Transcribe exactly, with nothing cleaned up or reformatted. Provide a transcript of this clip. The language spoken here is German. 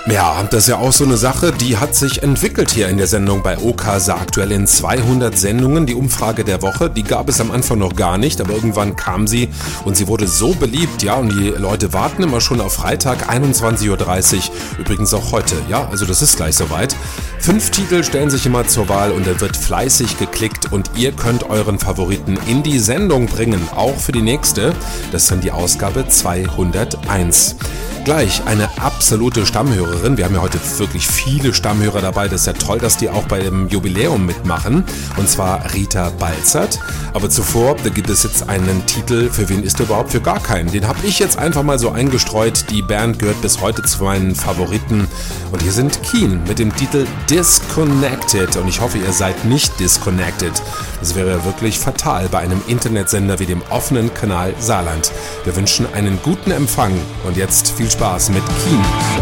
Ja, das ist ja auch so eine Sache, die hat sich entwickelt hier in der Sendung bei Okasa aktuell in zweihundert Sendungen. Die Umfrage der Woche, die gab es am Anfang noch gar nicht, aber irgendwann kam sie und sie wurde so beliebt, ja, und die Leute warten immer schon auf Freitag, einundzwanzig Uhr dreißig, übrigens auch heute, ja, also das ist gleich soweit. Fünf Titel stellen sich immer zur Wahl und da wird fleißig geklickt und ihr könnt euren Favoriten in die Sendung bringen, auch für die nächste, das ist dann die Ausgabe zweihunderteins. Gleich eine absolute Stammhörerin. Wir haben ja heute wirklich viele Stammhörer dabei. Das ist ja toll, dass die auch bei dem Jubiläum mitmachen. Und zwar Rita Balzert. Aber zuvor, da gibt es jetzt einen Titel. Für wen ist der überhaupt? Für gar keinen. Den habe ich jetzt einfach mal so eingestreut. Die Band gehört bis heute zu meinen Favoriten. Und hier sind Keen mit dem Titel Disconnected. Und ich hoffe, ihr seid nicht disconnected. Das wäre ja wirklich fatal bei einem Internetsender wie dem offenen Kanal Saarland. Wir wünschen einen guten Empfang. Und jetzt viel Spaß mit Keen.